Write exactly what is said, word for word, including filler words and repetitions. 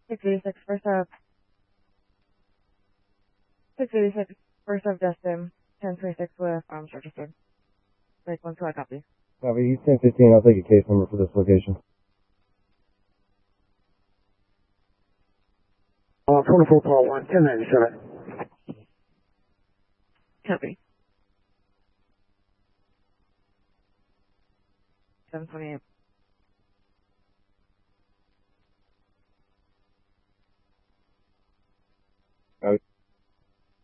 six eighty-six, first up. six eighty-six, first up, Justin. ten twenty-six with arms registered. Break one, two, I copy. Copy, East ten fifteen, I'll take a case number for this location. Uh, twenty-four call one, ten ninety-seven. Copy. seven twenty-eight.